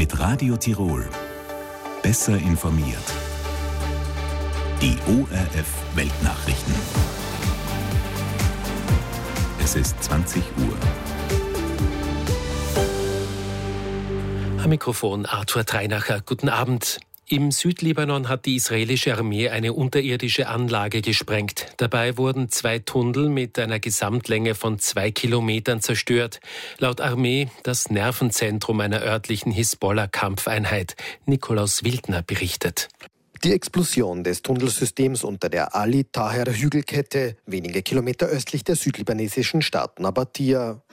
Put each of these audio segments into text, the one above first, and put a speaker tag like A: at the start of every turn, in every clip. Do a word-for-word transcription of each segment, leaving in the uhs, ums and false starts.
A: Mit Radio Tirol. Besser informiert. Die O R F Weltnachrichten. Es ist zwanzig Uhr.
B: Am Mikrofon Arthur Treinacher. Guten Abend. Im Südlibanon hat die israelische Armee eine unterirdische Anlage gesprengt. Dabei wurden zwei Tunnel mit einer Gesamtlänge von zwei Kilometern zerstört. Laut Armee das Nervenzentrum einer örtlichen Hisbollah-Kampfeinheit. Nikolaus Wildner berichtet.
C: Die Explosion des Tunnelsystems unter der Ali-Taher-Hügelkette, wenige Kilometer östlich der südlibanesischen Stadt Nabatia.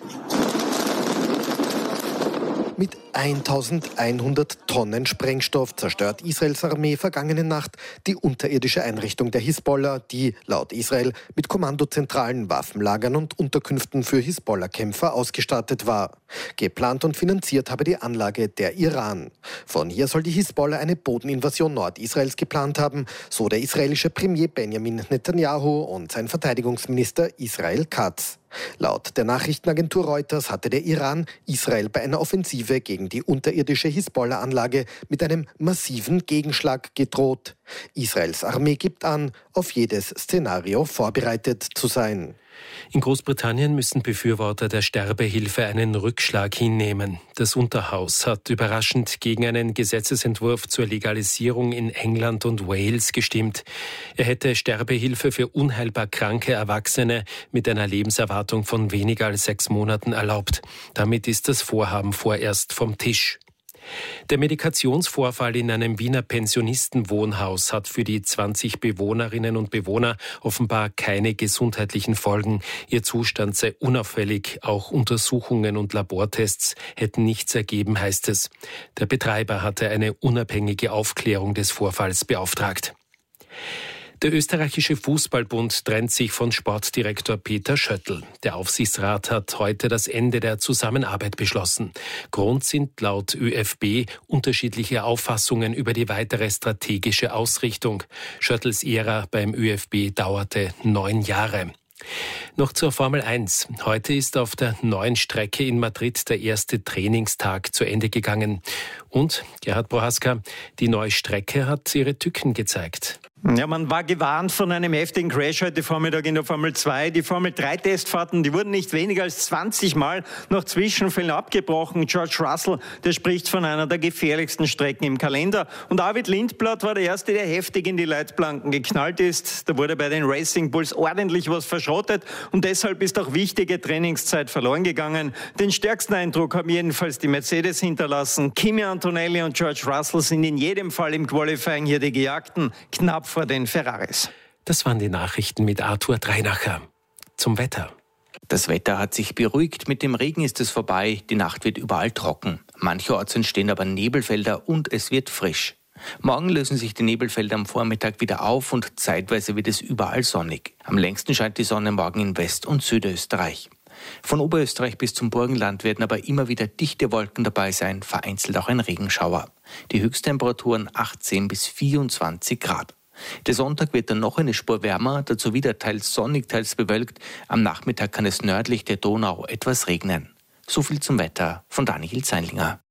C: Mit eintausendeinhundert Tonnen Sprengstoff zerstört Israels Armee vergangene Nacht die unterirdische Einrichtung der Hisbollah, die laut Israel mit Kommandozentralen, Waffenlagern und Unterkünften für Hisbollah-Kämpfer ausgestattet war. Geplant und finanziert habe die Anlage der Iran. Von hier soll die Hisbollah eine Bodeninvasion Nordisraels geplant haben, so der israelische Premier Benjamin Netanyahu und sein Verteidigungsminister Israel Katz. Laut der Nachrichtenagentur Reuters hatte der Iran Israel bei einer Offensive gegen die unterirdische Hisbollah-Anlage mit einem massiven Gegenschlag gedroht. Israels Armee gibt an, auf jedes Szenario vorbereitet zu sein.
B: In Großbritannien müssen Befürworter der Sterbehilfe einen Rückschlag hinnehmen. Das Unterhaus hat überraschend gegen einen Gesetzesentwurf zur Legalisierung in England und Wales gestimmt. Er hätte Sterbehilfe für unheilbar kranke Erwachsene mit einer Lebenserwartung von weniger als sechs Monaten erlaubt. Damit ist das Vorhaben vorerst vom Tisch. Der Medikationsvorfall in einem Wiener Pensionistenwohnhaus hat für die zwanzig Bewohnerinnen und Bewohner offenbar keine gesundheitlichen Folgen. Ihr Zustand sei unauffällig, auch Untersuchungen und Labortests hätten nichts ergeben, heißt es. Der Betreiber hatte eine unabhängige Aufklärung des Vorfalls beauftragt. Der österreichische Fußballbund trennt sich von Sportdirektor Peter Schöttl. Der Aufsichtsrat hat heute das Ende der Zusammenarbeit beschlossen. Grund sind laut ÖFB unterschiedliche Auffassungen über die weitere strategische Ausrichtung. Schöttls Ära beim ÖFB dauerte neun Jahre. Noch zur Formel eins. Heute ist auf der neuen Strecke in Madrid der erste Trainingstag zu Ende gegangen. Und, Gerhard Prohaska, die neue Strecke hat ihre Tücken gezeigt.
D: Ja, man war gewarnt von einem heftigen Crash heute Vormittag in der Formel zwei. Die Formel drei Testfahrten, die wurden nicht weniger als zwanzig Mal nach Zwischenfällen abgebrochen. George Russell, der spricht von einer der gefährlichsten Strecken im Kalender. Und Arvid Lindblad war der Erste, der heftig in die Leitplanken geknallt ist. Da wurde bei den Racing Bulls ordentlich was verschrottet. Und deshalb ist auch wichtige Trainingszeit verloren gegangen. Den stärksten Eindruck haben jedenfalls die Mercedes hinterlassen. Kimi Antonelli und George Russell sind in jedem Fall im Qualifying hier die Gejagten. Knapp vor den Ferraris.
B: Das waren die Nachrichten mit Arthur Treinacher. Zum Wetter.
E: Das Wetter hat sich beruhigt, mit dem Regen ist es vorbei, die Nacht wird überall trocken. Mancherorts entstehen aber Nebelfelder und es wird frisch. Morgen lösen sich die Nebelfelder am Vormittag wieder auf und zeitweise wird es überall sonnig. Am längsten scheint die Sonne morgen in West- und Südösterreich. Von Oberösterreich bis zum Burgenland werden aber immer wieder dichte Wolken dabei sein, vereinzelt auch ein Regenschauer. Die Höchsttemperaturen achtzehn bis vierundzwanzig Grad. Der Sonntag wird dann noch eine Spur wärmer, dazu wieder teils sonnig, teils bewölkt. Am Nachmittag kann es nördlich der Donau etwas regnen. So viel zum Wetter von Daniel Zeinlinger.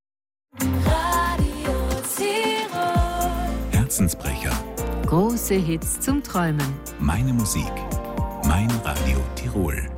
A: Herzensbrecher.
F: Große Hits zum Träumen.
A: Meine Musik. Mein Radio Tirol.